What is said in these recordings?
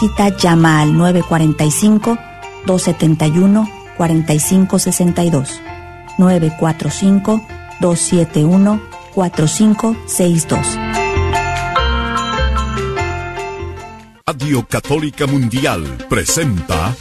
llama al 945-271-4562. 945-271-4562. Radio Católica Mundial presenta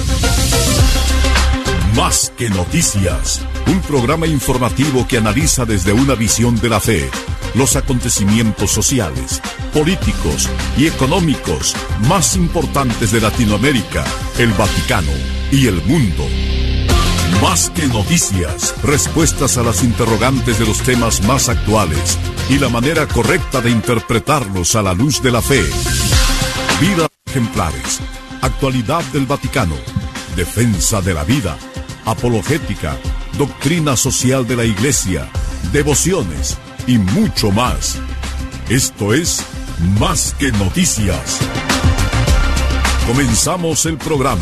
Más que Noticias, un programa informativo que analiza desde una visión de la fe los acontecimientos sociales, políticos y económicos más importantes de Latinoamérica, el Vaticano y el mundo. Más que noticias, respuestas a las interrogantes de los temas más actuales y la manera correcta de interpretarlos a la luz de la fe. Vidas ejemplares, actualidad del Vaticano, defensa de la vida, apologética, doctrina social de la Iglesia, devociones y mucho más. Esto es Más que Noticias. Comenzamos el programa.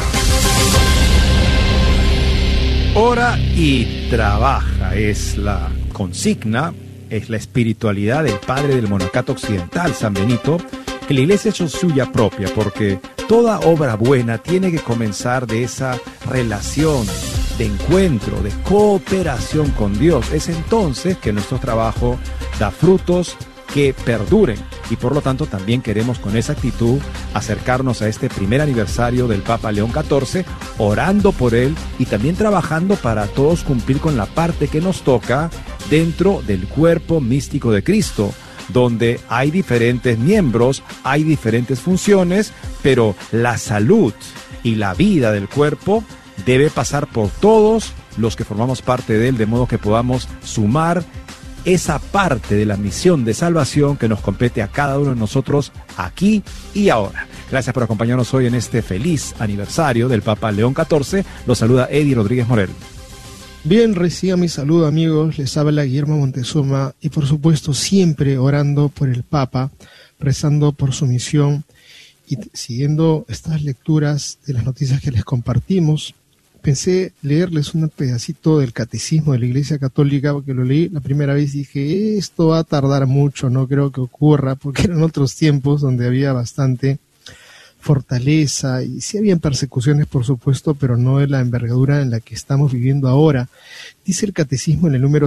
Ora y trabaja es la consigna, es la espiritualidad del padre del monacato occidental, San Benito, que la Iglesia ha hecho suya propia, porque toda obra buena tiene que comenzar de esa relación, de encuentro, de cooperación con Dios. Es entonces que nuestro trabajo da frutos que perduren, y por lo tanto también queremos con esa actitud acercarnos a este primer aniversario del Papa León XIV, orando por él y también trabajando para todos cumplir con la parte que nos toca dentro del cuerpo místico de Cristo, donde hay diferentes miembros, hay diferentes funciones, pero la salud y la vida del cuerpo debe pasar por todos los que formamos parte de él, de modo que podamos sumar esa parte de la misión de salvación que nos compete a cada uno de nosotros aquí y ahora. Gracias por acompañarnos hoy en este feliz aniversario del Papa León XIV. Los saluda Eddie Rodríguez Morel. Bien, reciban mi saludo, amigos. Les habla Guillermo Montezuma y por supuesto siempre orando por el Papa, rezando por su misión y siguiendo estas lecturas de las noticias que les compartimos. Pensé leerles un pedacito del Catecismo de la Iglesia Católica, porque lo leí la primera vez y dije, esto va a tardar mucho, no creo que ocurra, porque eran otros tiempos donde había bastante fortaleza y sí habían persecuciones, por supuesto, pero no de la envergadura en la que estamos viviendo ahora. Dice el Catecismo en el número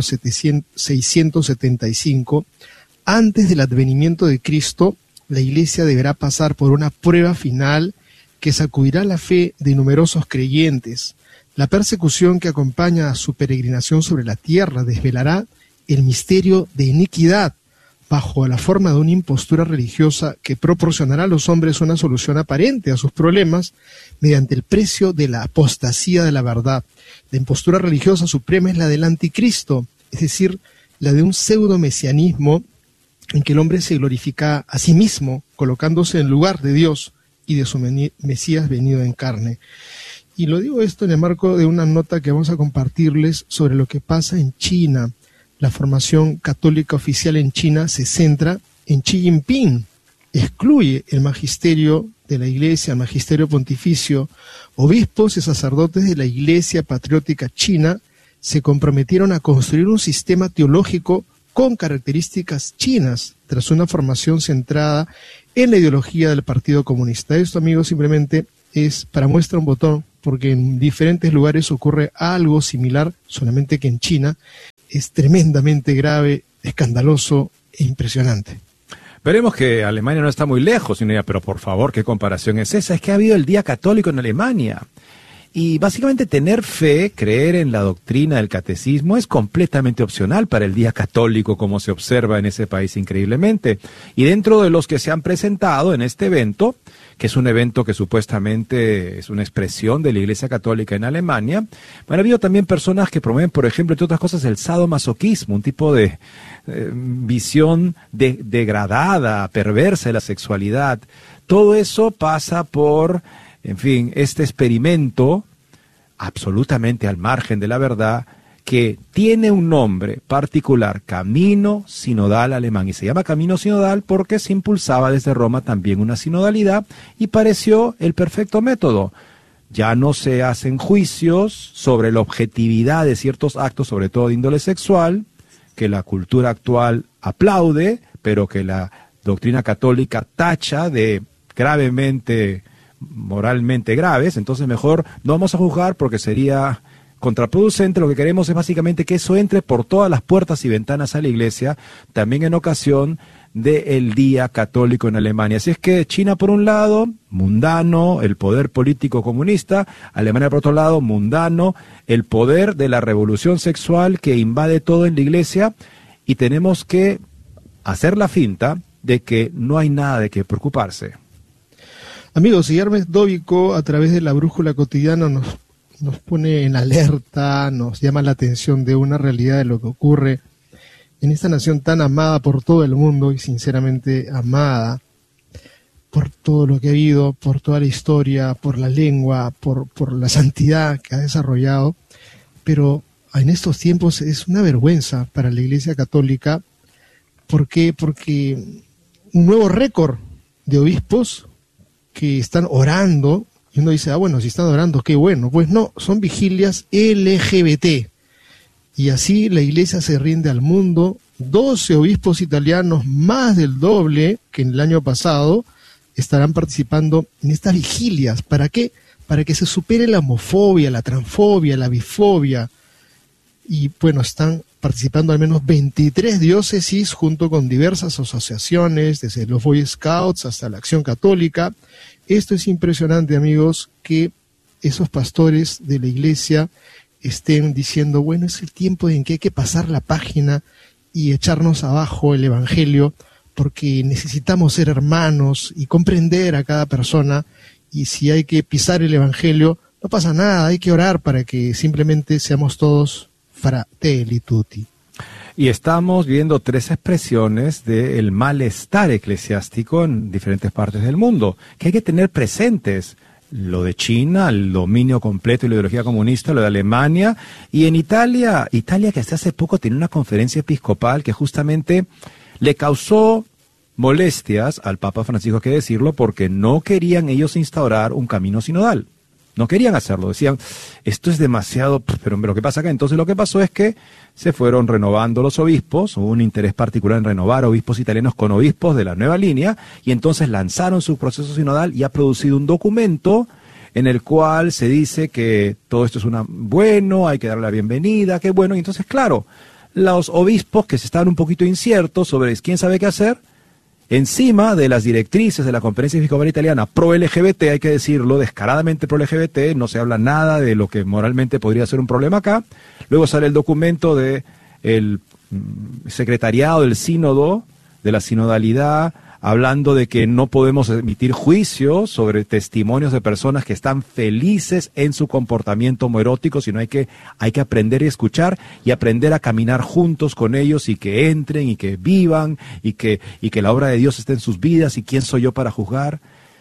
675, antes del advenimiento de Cristo, la Iglesia deberá pasar por una prueba final que sacudirá la fe de numerosos creyentes. La persecución que acompaña a su peregrinación sobre la tierra desvelará el misterio de iniquidad bajo la forma de una impostura religiosa que proporcionará a los hombres una solución aparente a sus problemas mediante el precio de la apostasía de la verdad. La impostura religiosa suprema es la del anticristo, es decir, la de un pseudo-mesianismo en que el hombre se glorifica a sí mismo, colocándose en lugar de Dios y de su Mesías venido en carne. Y lo digo esto en el marco de una nota que vamos a compartirles sobre lo que pasa en China. La formación católica oficial en China se centra en Xi Jinping. Excluye el magisterio de la Iglesia, el magisterio pontificio. Obispos y sacerdotes de la Iglesia patriótica china se comprometieron a construir un sistema teológico con características chinas, tras una formación centrada en la ideología del Partido Comunista. Esto, amigos, simplemente es para muestra un botón, porque en diferentes lugares ocurre algo similar, solamente que en China es tremendamente grave, escandaloso e impresionante. Veremos que Alemania no está muy lejos, pero por favor, ¿qué comparación es esa? Es que ha habido el Día Católico en Alemania. Y básicamente tener fe, creer en la doctrina del catecismo es completamente opcional para el Día Católico, como se observa en ese país increíblemente. Y dentro de los que se han presentado en este evento, que es un evento que supuestamente es una expresión de la Iglesia Católica en Alemania, ha habido también personas que promueven, por ejemplo, entre otras cosas, el sadomasoquismo, un tipo de visión degradada, perversa de la sexualidad. Todo eso pasa por, en fin, este experimento absolutamente al margen de la verdad, que tiene un nombre particular, Camino Sinodal Alemán, y se llama Camino Sinodal porque se impulsaba desde Roma también una sinodalidad y pareció el perfecto método. Ya no se hacen juicios sobre la objetividad de ciertos actos, sobre todo de índole sexual, que la cultura actual aplaude, pero que la doctrina católica tacha de gravemente moralmente graves, entonces mejor no vamos a juzgar porque sería contraproducente. Lo que queremos es básicamente que eso entre por todas las puertas y ventanas a la iglesia, también en ocasión del Día Católico en Alemania. Así es que China por un lado, mundano, el poder político comunista; Alemania por otro lado, mundano, el poder de la revolución sexual que invade todo en la iglesia, y tenemos que hacer la finta de que no hay nada de qué preocuparse. Amigos, y Hermes Dóvico, a través de la Brújula Cotidiana, nos pone en alerta, nos llama la atención de una realidad de lo que ocurre en esta nación tan amada por todo el mundo y sinceramente amada por todo lo que ha habido, por toda la historia, por la lengua, por la santidad que ha desarrollado. Pero en estos tiempos es una vergüenza para la Iglesia Católica. ¿Por qué? Porque un nuevo récord de obispos que están orando, y uno dice, bueno, si están orando, qué bueno. Pues no, son vigilias LGBT. Y así la iglesia se rinde al mundo. 12 obispos italianos, más del doble que en el año pasado, estarán participando en estas vigilias. ¿Para qué? Para que se supere la homofobia, la transfobia, la bifobia. Y bueno, están participando al menos 23 diócesis junto con diversas asociaciones, desde los Boy Scouts hasta la Acción Católica. Esto es impresionante, amigos, que esos pastores de la iglesia estén diciendo, bueno, es el tiempo en que hay que pasar la página y echarnos abajo el evangelio, porque necesitamos ser hermanos y comprender a cada persona, y si hay que pisar el evangelio, no pasa nada, hay que orar para que simplemente seamos todos fratelli tutti. Y estamos viendo 3 expresiones del malestar eclesiástico en diferentes partes del mundo, que hay que tener presentes. Lo de China, el dominio completo y la ideología comunista, lo de Alemania, y en Italia que hasta hace poco tenía una conferencia episcopal que justamente le causó molestias al Papa Francisco, hay que decirlo, porque no querían ellos instaurar un camino sinodal. No querían hacerlo, decían, esto es demasiado, pero lo que pasa acá, entonces lo que pasó es que se fueron renovando los obispos, hubo un interés particular en renovar obispos italianos con obispos de la nueva línea, y entonces lanzaron su proceso sinodal y ha producido un documento en el cual se dice que todo esto es bueno, hay que darle la bienvenida, qué bueno, y entonces claro, los obispos que se estaban un poquito inciertos sobre quién sabe qué hacer, encima de las directrices de la Conferencia Episcopal Italiana pro-LGBT, hay que decirlo, descaradamente pro-LGBT, no se habla nada de lo que moralmente podría ser un problema acá. Luego sale el documento del secretariado del sínodo, de la sinodalidad, hablando de que no podemos emitir juicios sobre testimonios de personas que están felices en su comportamiento homoerótico, sino hay que aprender y escuchar y aprender a caminar juntos con ellos y que entren y que vivan y que la obra de Dios esté en sus vidas, y quién soy yo para juzgar.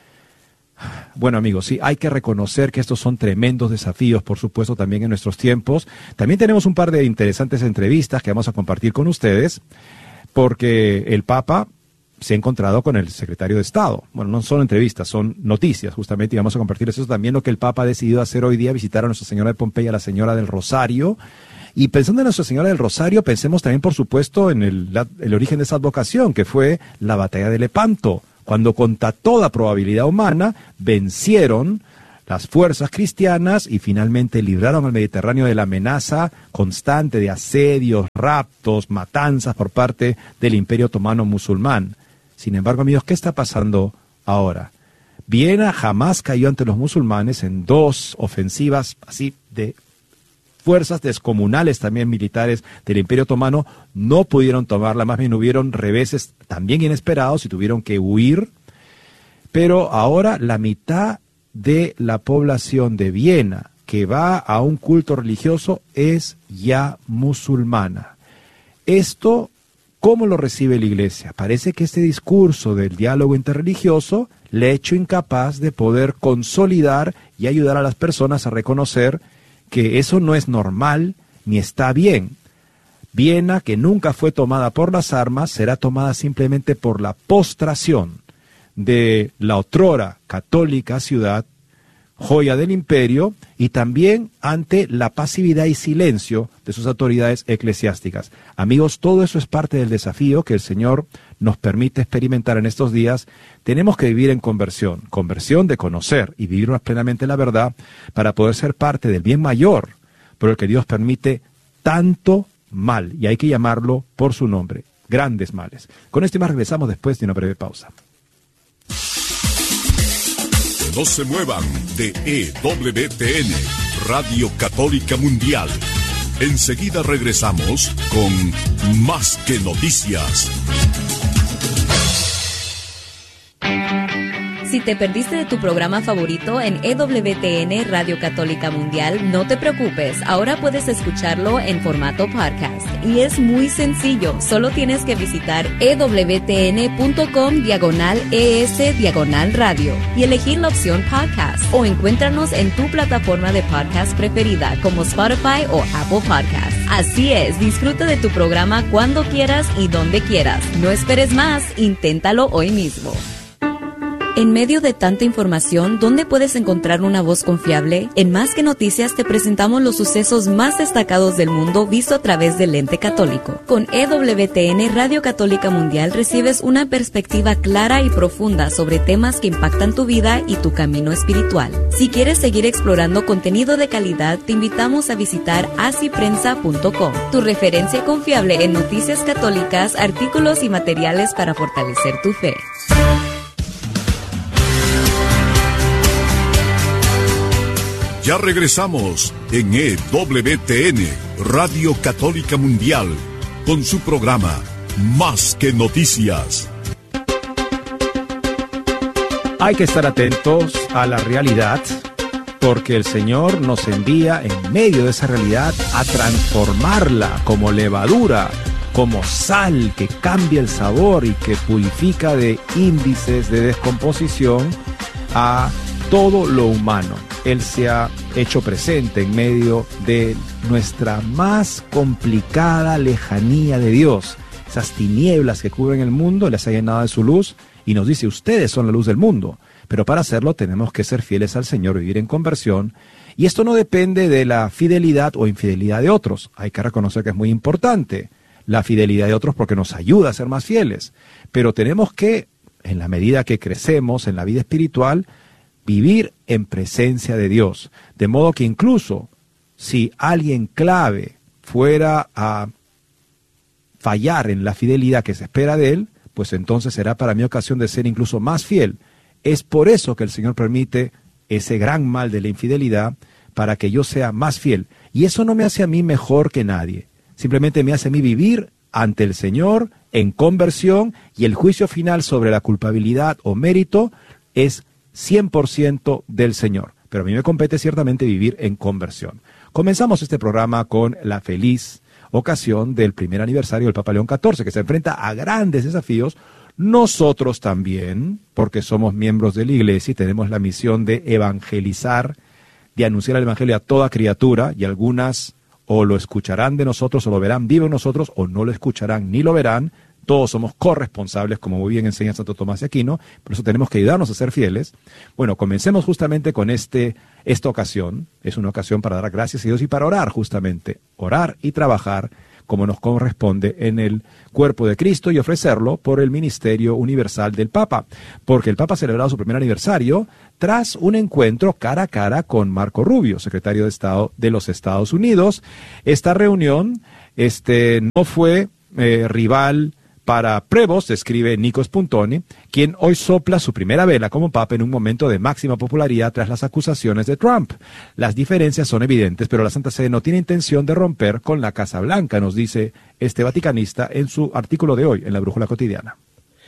Bueno, amigos, sí, hay que reconocer que estos son tremendos desafíos, por supuesto, también en nuestros tiempos. También tenemos un par de interesantes entrevistas que vamos a compartir con ustedes, porque el Papa se ha encontrado con el secretario de Estado. Bueno, no son entrevistas, son noticias, justamente, y vamos a compartir eso también, lo que el Papa ha decidido hacer hoy día, visitar a Nuestra Señora de Pompeya, a la Señora del Rosario. Y pensando en Nuestra Señora del Rosario, pensemos también, por supuesto, en el origen de esa advocación, que fue la batalla de Lepanto, cuando contra toda probabilidad humana vencieron las fuerzas cristianas y finalmente libraron al Mediterráneo de la amenaza constante de asedios, raptos, matanzas por parte del Imperio Otomano musulmán. Sin embargo, amigos, ¿qué está pasando ahora? Viena jamás cayó ante los musulmanes en 2 ofensivas así de fuerzas descomunales también militares del Imperio Otomano, no pudieron tomarla, más bien hubieron reveses también inesperados y tuvieron que huir. Pero ahora la mitad de la población de Viena que va a un culto religioso es ya musulmana. Esto, ¿cómo lo recibe la Iglesia? Parece que este discurso del diálogo interreligioso le ha hecho incapaz de poder consolidar y ayudar a las personas a reconocer que eso no es normal ni está bien. Viena, que nunca fue tomada por las armas, será tomada simplemente por la postración de la otrora católica ciudad joya del imperio, y también ante la pasividad y silencio de sus autoridades eclesiásticas. Amigos, todo eso es parte del desafío que el Señor nos permite experimentar en estos días. Tenemos que vivir en conversión de conocer y vivir más plenamente la verdad para poder ser parte del bien mayor por el que Dios permite tanto mal, y hay que llamarlo por su nombre, grandes males. Con esto y más regresamos después de una breve pausa. No se muevan de EWTN, Radio Católica Mundial. Enseguida regresamos con Más que Noticias. Si te perdiste de tu programa favorito en EWTN Radio Católica Mundial, no te preocupes, ahora puedes escucharlo en formato podcast. Y es muy sencillo, solo tienes que visitar ewtn.com/ES/radio y elegir la opción podcast, o encuéntranos en tu plataforma de podcast preferida como Spotify o Apple Podcasts. Así es, disfruta de tu programa cuando quieras y donde quieras. No esperes más, inténtalo hoy mismo. En medio de tanta información, ¿dónde puedes encontrar una voz confiable? En Más que Noticias te presentamos los sucesos más destacados del mundo visto a través del lente católico. Con EWTN Radio Católica Mundial recibes una perspectiva clara y profunda sobre temas que impactan tu vida y tu camino espiritual. Si quieres seguir explorando contenido de calidad, te invitamos a visitar asiprensa.com, tu referencia confiable en noticias católicas, artículos y materiales para fortalecer tu fe. Ya regresamos en EWTN, Radio Católica Mundial, con su programa Más que Noticias. Hay que estar atentos a la realidad, porque el Señor nos envía en medio de esa realidad a transformarla como levadura, como sal que cambia el sabor y que purifica de índices de descomposición a todo lo humano. Él se ha hecho presente en medio de nuestra más complicada lejanía de Dios. Esas tinieblas que cubren el mundo, les ha llenado de su luz y nos dice: ustedes son la luz del mundo. Pero para hacerlo tenemos que ser fieles al Señor, vivir en conversión. Y esto no depende de la fidelidad o infidelidad de otros. Hay que reconocer que es muy importante la fidelidad de otros porque nos ayuda a ser más fieles. Pero tenemos que, en la medida que crecemos en la vida espiritual, vivir en presencia de Dios, de modo que incluso si alguien clave fuera a fallar en la fidelidad que se espera de él, pues entonces será para mí ocasión de ser incluso más fiel. Es por eso que el Señor permite ese gran mal de la infidelidad, para que yo sea más fiel. Y eso no me hace a mí mejor que nadie, simplemente me hace a mí vivir ante el Señor en conversión, y el juicio final sobre la culpabilidad o mérito es 100% del Señor, pero a mí me compete ciertamente vivir en conversión. Comenzamos este programa con la feliz ocasión del primer aniversario del Papa León XIV, que se enfrenta a grandes desafíos. Nosotros también, porque somos miembros de la Iglesia y tenemos la misión de evangelizar, de anunciar el Evangelio a toda criatura, y algunas o lo escucharán de nosotros o lo verán vivo en nosotros, o no lo escucharán ni lo verán. Todos somos corresponsables, como muy bien enseña Santo Tomás de Aquino, por eso tenemos que ayudarnos a ser fieles. Bueno, comencemos justamente con esta ocasión. Es una ocasión para dar gracias a Dios y para orar justamente, orar y trabajar como nos corresponde en el cuerpo de Cristo, y ofrecerlo por el ministerio universal del Papa, porque el Papa ha celebrado su primer aniversario tras un encuentro cara a cara con Marco Rubio, secretario de Estado de los Estados Unidos. Esta reunión no fue rival para Prevost, escribe Nico Spuntoni, quien hoy sopla su primera vela como papa en un momento de máxima popularidad tras las acusaciones de Trump. Las diferencias son evidentes, pero la Santa Sede no tiene intención de romper con la Casa Blanca, nos dice este vaticanista en su artículo de hoy en la Brújula Cotidiana.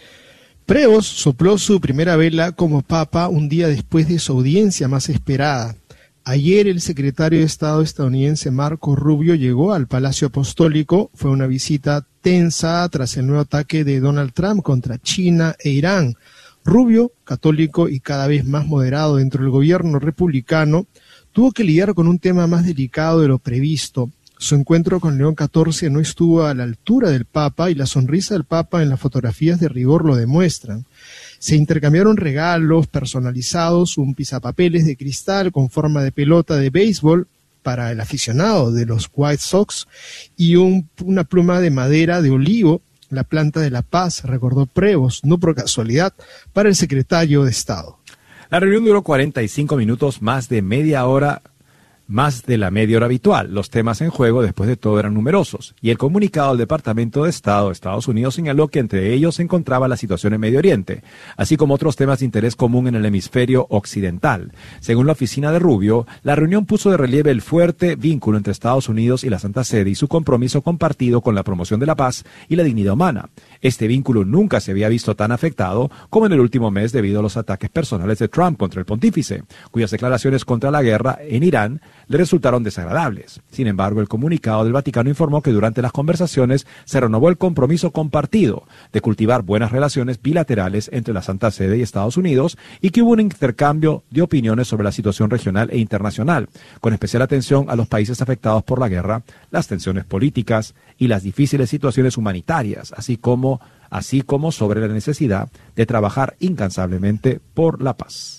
Prevost sopló su primera vela como papa un día después de su audiencia más esperada. Ayer el secretario de Estado estadounidense Marco Rubio llegó al Palacio Apostólico. Fue una visita tensa tras el nuevo ataque de Donald Trump contra China e Irán. Rubio, católico y cada vez más moderado dentro del gobierno republicano, tuvo que lidiar con un tema más delicado de lo previsto. Su encuentro con León XIV no estuvo a la altura del Papa, y la sonrisa del Papa en las fotografías de rigor lo demuestran. Se intercambiaron regalos personalizados, un pisapapeles de cristal con forma de pelota de béisbol para el aficionado de los White Sox y una pluma de madera de olivo, la planta de la paz, recordó Prevost, no por casualidad, para el secretario de Estado. La reunión duró 45 minutos, más de media hora, más de la media hora habitual. Los temas en juego, después de todo, eran numerosos. Y el comunicado del Departamento de Estado de Estados Unidos señaló que entre ellos se encontraba la situación en Medio Oriente, así como otros temas de interés común en el hemisferio occidental. Según la oficina de Rubio, la reunión puso de relieve el fuerte vínculo entre Estados Unidos y la Santa Sede y su compromiso compartido con la promoción de la paz y la dignidad humana. Este vínculo nunca se había visto tan afectado como en el último mes debido a los ataques personales de Trump contra el pontífice, cuyas declaraciones contra la guerra en Irán le resultaron desagradables. Sin embargo, el comunicado del Vaticano informó que durante las conversaciones se renovó el compromiso compartido de cultivar buenas relaciones bilaterales entre la Santa Sede y Estados Unidos y que hubo un intercambio de opiniones sobre la situación regional e internacional, con especial atención a los países afectados por la guerra, las tensiones políticas y las difíciles situaciones humanitarias, así como sobre la necesidad de trabajar incansablemente por la paz.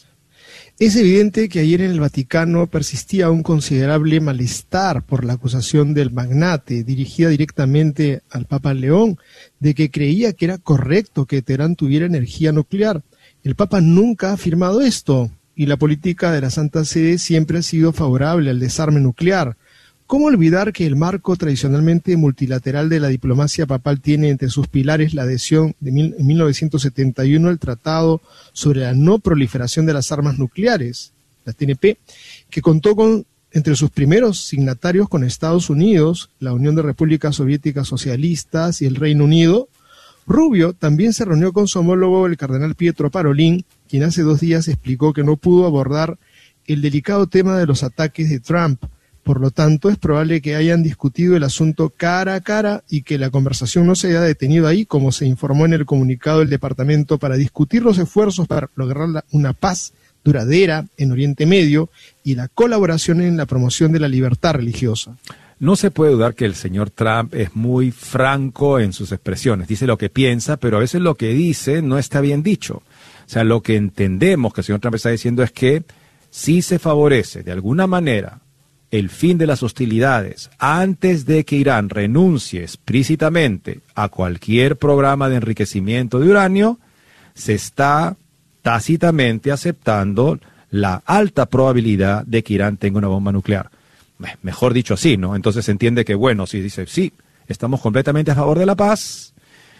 Es evidente que ayer en el Vaticano persistía un considerable malestar por la acusación del magnate, dirigida directamente al Papa León, de que creía que era correcto que Teherán tuviera energía nuclear. El Papa nunca ha afirmado esto, y la política de la Santa Sede siempre ha sido favorable al desarme nuclear. ¿Cómo olvidar que el marco tradicionalmente multilateral de la diplomacia papal tiene entre sus pilares la adhesión en 1971 al Tratado sobre la no proliferación de las armas nucleares, la TNP, que contó entre sus primeros signatarios con Estados Unidos, la Unión de Repúblicas Soviéticas Socialistas y el Reino Unido? Rubio también se reunió con su homólogo el cardenal Pietro Parolin, quien hace 2 días explicó que no pudo abordar el delicado tema de los ataques de Trump. Por lo tanto, es probable que hayan discutido el asunto cara a cara y que la conversación no se haya detenido ahí, como se informó en el comunicado del departamento, para discutir los esfuerzos para lograr una paz duradera en Oriente Medio y la colaboración en la promoción de la libertad religiosa. No se puede dudar que el señor Trump es muy franco en sus expresiones. Dice lo que piensa, pero a veces lo que dice no está bien dicho. O sea, lo que entendemos que el señor Trump está diciendo es que si se favorece de alguna manera el fin de las hostilidades antes de que Irán renuncie explícitamente a cualquier programa de enriquecimiento de uranio, se está tácitamente aceptando la alta probabilidad de que Irán tenga una bomba nuclear. Mejor dicho así, ¿no? Entonces se entiende que, bueno, si dice, sí, estamos completamente a favor de la paz,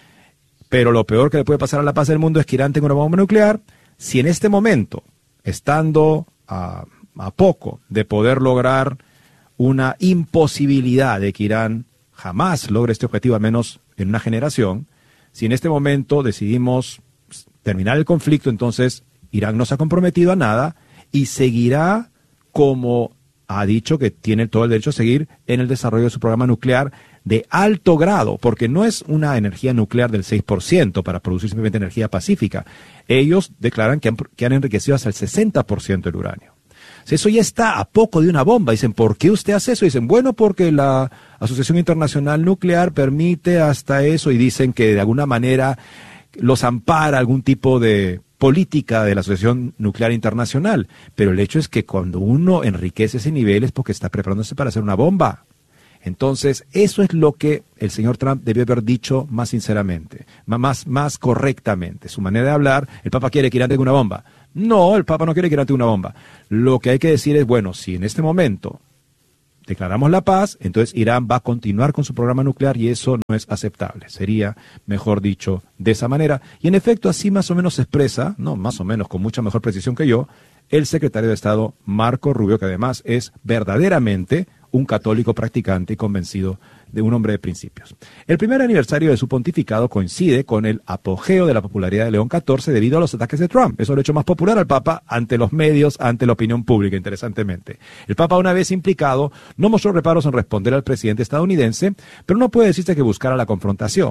pero lo peor que le puede pasar a la paz del mundo es que Irán tenga una bomba nuclear. Si en este momento, estando a poco de poder lograr una imposibilidad de que Irán jamás logre este objetivo, al menos en una generación, si en este momento decidimos terminar el conflicto, entonces Irán no se ha comprometido a nada y seguirá como ha dicho que tiene todo el derecho a seguir en el desarrollo de su programa nuclear de alto grado, porque no es una energía nuclear del 6% para producir simplemente energía pacífica. Ellos declaran que han enriquecido hasta el 60% el uranio. Eso ya está a poco de una bomba. Dicen, ¿por qué usted hace eso? Dicen, bueno, porque la Asociación Internacional Nuclear permite hasta eso, y dicen que de alguna manera los ampara algún tipo de política de la Asociación Nuclear Internacional. Pero el hecho es que cuando uno enriquece ese nivel es porque está preparándose para hacer una bomba. Entonces, eso es lo que el señor Trump debió haber dicho más sinceramente, más correctamente. Su manera de hablar, el Papa quiere que Irán tenga una bomba. No, el Papa no quiere que Irán tenga una bomba. Lo que hay que decir es, bueno, si en este momento declaramos la paz, entonces Irán va a continuar con su programa nuclear y eso no es aceptable. Sería mejor dicho de esa manera. Y en efecto, así más o menos se expresa, no, más o menos con mucha mejor precisión que yo, el secretario de Estado Marco Rubio, que además es verdaderamente un católico practicante y convencido de un hombre de principios. El primer aniversario de su pontificado coincide con el apogeo de la popularidad de León XIV debido a los ataques de Trump. Eso lo ha hecho más popular al Papa ante los medios, ante la opinión pública, interesantemente. El Papa, una vez implicado, no mostró reparos en responder al presidente estadounidense, pero no puede decirse que buscara la confrontación.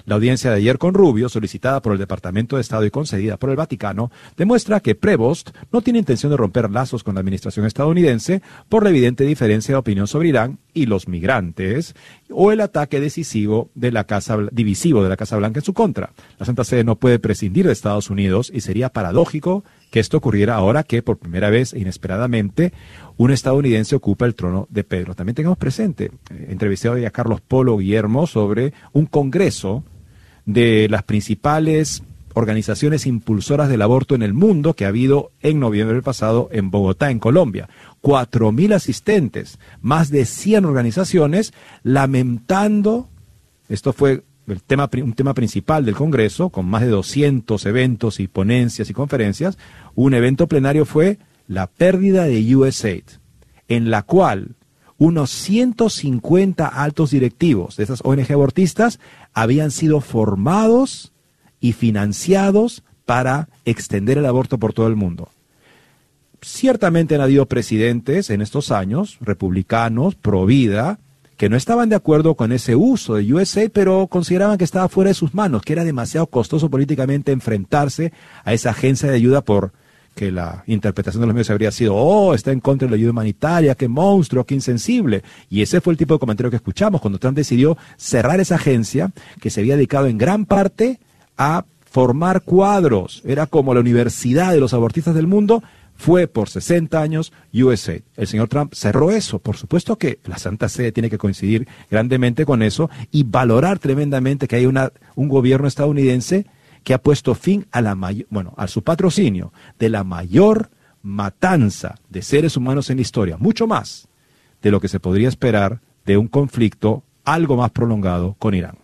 La audiencia de ayer con Rubio, solicitada por el Departamento de Estado y concedida por el Vaticano, demuestra que Prevost no tiene intención de romper lazos con la administración estadounidense por la evidente diferencia de opinión sobre Irán y los migrantes, o el ataque divisivo de la Casa Blanca en su contra. La Santa Sede no puede prescindir de Estados Unidos y sería paradójico que esto ocurriera ahora que, por primera vez e inesperadamente, un estadounidense ocupa el trono de Pedro. También tengamos presente, entrevisté hoy a Carlos Polo Guillermo sobre un congreso de las principales organizaciones impulsoras del aborto en el mundo que ha habido en noviembre pasado en Bogotá, en Colombia. 4.000 asistentes, más de 100 organizaciones lamentando, esto fue un tema principal del Congreso, con más de 200 eventos y ponencias y conferencias. Un evento plenario fue la pérdida de USAID, en la cual unos 150 altos directivos de esas ONG abortistas habían sido formados y financiados para extender el aborto por todo el mundo. Ciertamente han habido presidentes en estos años, republicanos, pro vida, que no estaban de acuerdo con ese uso de USAID, pero consideraban que estaba fuera de sus manos, que era demasiado costoso políticamente enfrentarse a esa agencia de ayuda, por que la interpretación de los medios habría sido, está en contra de la ayuda humanitaria, qué monstruo, qué insensible. Y ese fue el tipo de comentario que escuchamos cuando Trump decidió cerrar esa agencia que se había dedicado en gran parte a formar cuadros. Era como la universidad de los abortistas del mundo. Fue por 60 años USAID. El señor Trump cerró eso. Por supuesto que la Santa Sede tiene que coincidir grandemente con eso y valorar tremendamente que hay un gobierno estadounidense que ha puesto fin a su patrocinio de la mayor matanza de seres humanos en la historia, mucho más de lo que se podría esperar de un conflicto algo más prolongado con Irán.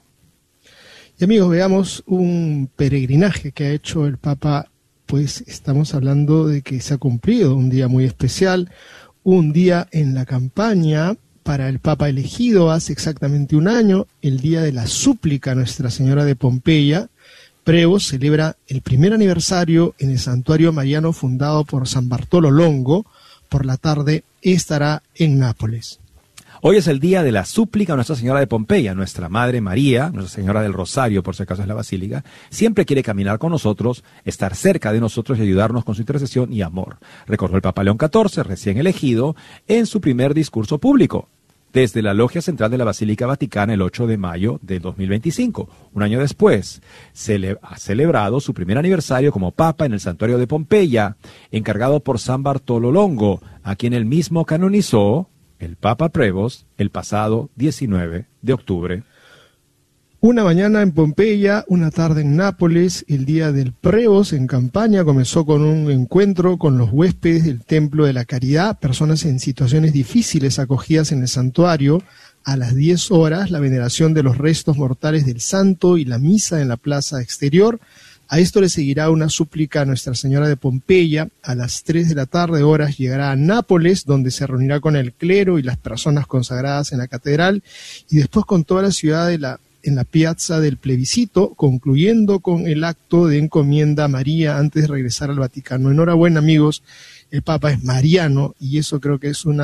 Y amigos, veamos un peregrinaje que ha hecho el Papa. Pues estamos hablando de que se ha cumplido un día muy especial, un día en la campaña para el Papa elegido hace exactamente un año, el día de la súplica a Nuestra Señora de Pompeya. Prevost celebra el primer aniversario en el santuario mariano fundado por San Bartolo Longo. Por la tarde estará en Nápoles. Hoy es el día de la súplica a Nuestra Señora de Pompeya. Nuestra Madre María, Nuestra Señora del Rosario, por si acaso es la Basílica, siempre quiere caminar con nosotros, estar cerca de nosotros y ayudarnos con su intercesión y amor. Recordó el Papa León XIV, recién elegido, en su primer discurso público, desde la Logia Central de la Basílica Vaticana el 8 de mayo de 2025. Un año después, ha celebrado su primer aniversario como Papa en el Santuario de Pompeya, encargado por San Bartolo Longo, a quien él mismo canonizó el Papa Prevost el pasado 19 de octubre. Una mañana en Pompeya, una tarde en Nápoles. El día del Prevost en campaña comenzó con un encuentro con los huéspedes del Templo de la Caridad, personas en situaciones difíciles acogidas en el santuario. A las 10 horas, la veneración de los restos mortales del santo y la misa en la plaza exterior. A esto le seguirá una súplica a Nuestra Señora de Pompeya. A las 3 de la tarde horas llegará a Nápoles, donde se reunirá con el clero y las personas consagradas en la catedral, y después con toda la ciudad en la piazza del plebiscito, concluyendo con el acto de encomienda a María antes de regresar al Vaticano. Enhorabuena, amigos, el Papa es mariano, y eso creo que es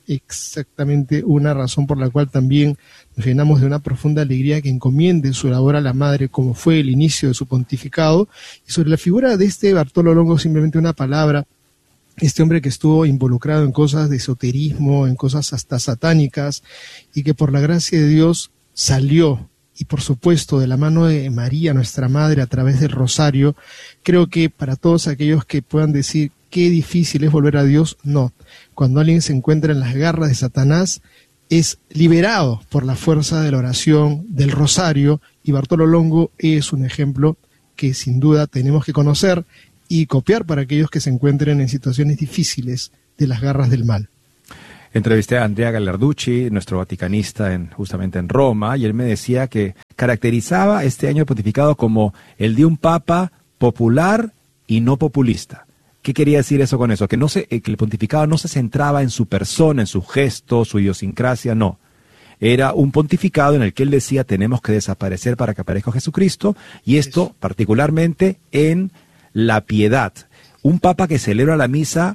exactamente una razón por la cual también nos llenamos de una profunda alegría que encomiende su labor a la Madre, como fue el inicio de su pontificado. Y sobre la figura de este Bartolo Longo, simplemente una palabra. Este hombre que estuvo involucrado en cosas de esoterismo, en cosas hasta satánicas, y que por la gracia de Dios salió, y por supuesto de la mano de María, nuestra Madre, a través del rosario. Creo que para todos aquellos que puedan decir qué difícil es volver a Dios, no. Cuando alguien se encuentra en las garras de Satanás, es liberado por la fuerza de la oración, del rosario, y Bartolo Longo es un ejemplo que sin duda tenemos que conocer y copiar para aquellos que se encuentren en situaciones difíciles de las garras del mal. Entrevisté a Andrea Gallarducci, nuestro vaticanista justamente en Roma, y él me decía que caracterizaba este año pontificado como el de un papa popular y no populista. ¿Qué quería decir eso con eso? Que el pontificado no se centraba en su persona, en su gesto, su idiosincrasia, no. Era un pontificado en el que él decía tenemos que desaparecer para que aparezca Jesucristo, y esto particularmente en la piedad. Un papa que celebra la misa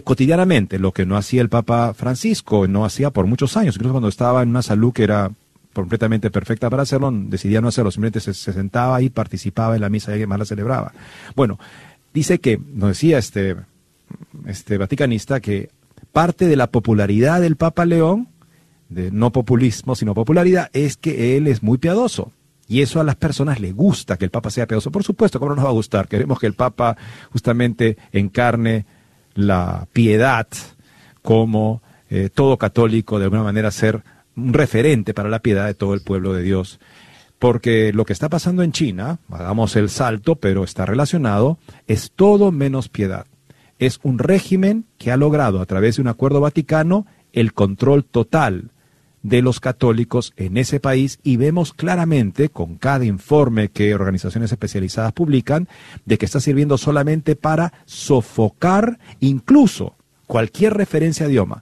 cotidianamente, lo que no hacía el Papa Francisco, no hacía por muchos años, incluso cuando estaba en una salud que era completamente perfecta para hacerlo, decidía no hacerlo, simplemente se sentaba y participaba en la misa y alguien más la celebraba. Bueno, dice que, nos decía este vaticanista, que parte de la popularidad del Papa León, de no populismo, sino popularidad, es que él es muy piadoso. Y eso a las personas les gusta, que el Papa sea piadoso. Por supuesto, ¿cómo no nos va a gustar? Queremos que el Papa justamente encarne la piedad como todo católico, de alguna manera ser un referente para la piedad de todo el pueblo de Dios. Porque lo que está pasando en China, hagamos el salto, pero está relacionado, es todo menos piedad. Es un régimen que ha logrado a través de un acuerdo vaticano el control total de los católicos en ese país, y vemos claramente con cada informe que organizaciones especializadas publican de que está sirviendo solamente para sofocar incluso cualquier referencia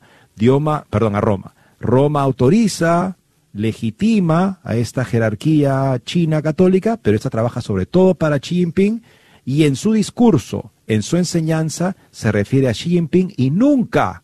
a Roma. Roma autoriza, legitima a esta jerarquía china católica, pero esta trabaja sobre todo para Xi Jinping, y en su discurso, en su enseñanza, se refiere a Xi Jinping y nunca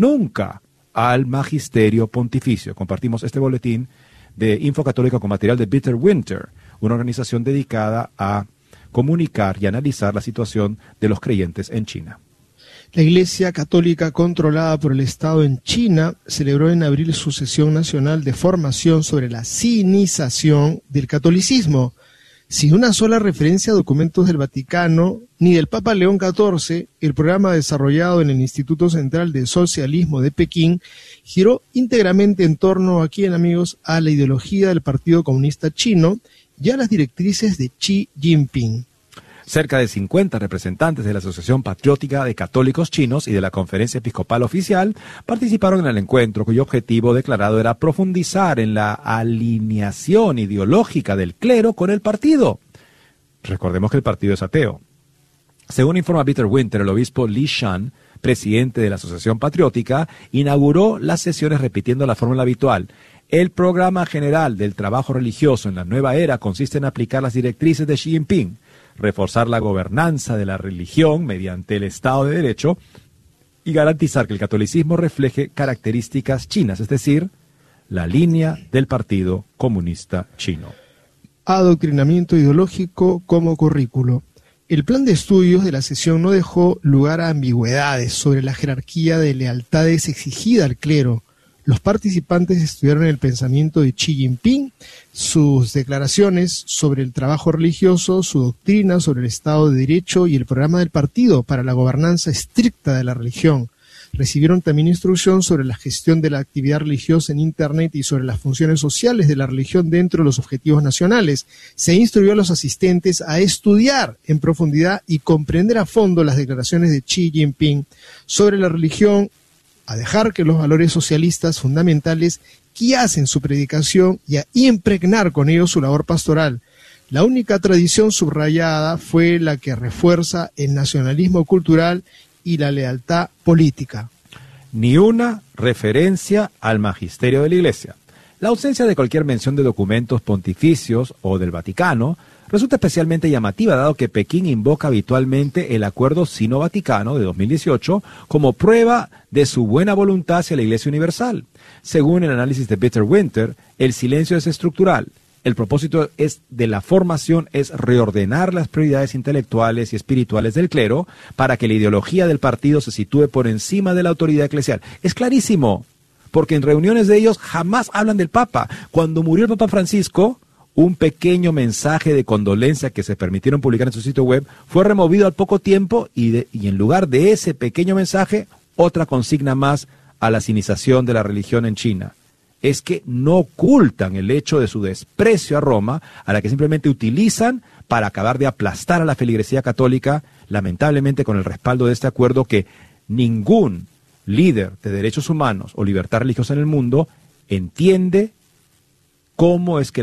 al magisterio pontificio. Compartimos este boletín de Info Católica con material de Peter Winter, una organización dedicada a comunicar y analizar la situación de los creyentes en China. La Iglesia Católica controlada por el Estado en China celebró en abril su sesión nacional de formación sobre la sinización del catolicismo. Sin una sola referencia a documentos del Vaticano ni del Papa León XIV, el programa desarrollado en el Instituto Central de Socialismo de Pekín giró íntegramente en torno, aquí en amigos, a la ideología del Partido Comunista Chino y a las directrices de Xi Jinping. Cerca de 50 representantes de la Asociación Patriótica de Católicos Chinos y de la Conferencia Episcopal Oficial participaron en el encuentro, cuyo objetivo declarado era profundizar en la alineación ideológica del clero con el partido. Recordemos que el partido es ateo. Según informa Peter Winter, el obispo Li Shan, presidente de la Asociación Patriótica, inauguró las sesiones repitiendo la fórmula habitual. El programa general del trabajo religioso en la nueva era consiste en aplicar las directrices de Xi Jinping, reforzar la gobernanza de la religión mediante el Estado de Derecho y garantizar que el catolicismo refleje características chinas, es decir, la línea del Partido Comunista Chino. Adoctrinamiento ideológico como currículo. El plan de estudios de la sesión no dejó lugar a ambigüedades sobre la jerarquía de lealtades exigida al clero. Los participantes estudiaron el pensamiento de Xi Jinping, sus declaraciones sobre el trabajo religioso, su doctrina sobre el Estado de Derecho y el programa del partido para la gobernanza estricta de la religión. Recibieron también instrucción sobre la gestión de la actividad religiosa en Internet y sobre las funciones sociales de la religión dentro de los objetivos nacionales. Se instruyó a los asistentes a estudiar en profundidad y comprender a fondo las declaraciones de Xi Jinping sobre la religión, a dejar que los valores socialistas fundamentales guiasen su predicación y a impregnar con ellos su labor pastoral. La única tradición subrayada fue la que refuerza el nacionalismo cultural y la lealtad política. Ni una referencia al magisterio de la Iglesia. La ausencia de cualquier mención de documentos pontificios o del Vaticano resulta especialmente llamativa, dado que Pekín invoca habitualmente el Acuerdo Sino-Vaticano de 2018 como prueba de su buena voluntad hacia la Iglesia Universal. Según el análisis de Peter Winter, el silencio es estructural. El propósito de la formación es reordenar las prioridades intelectuales y espirituales del clero para que la ideología del partido se sitúe por encima de la autoridad eclesial. Es clarísimo, porque en reuniones de ellos jamás hablan del Papa. Cuando murió el Papa Francisco, un pequeño mensaje de condolencia que se permitieron publicar en su sitio web fue removido al poco tiempo y en lugar de ese pequeño mensaje, otra consigna más a la sinización de la religión en China. Es que no ocultan el hecho de su desprecio a Roma, a la que simplemente utilizan para acabar de aplastar a la feligresía católica, lamentablemente con el respaldo de este acuerdo que ningún líder de derechos humanos o libertad religiosa en el mundo entiende cómo es que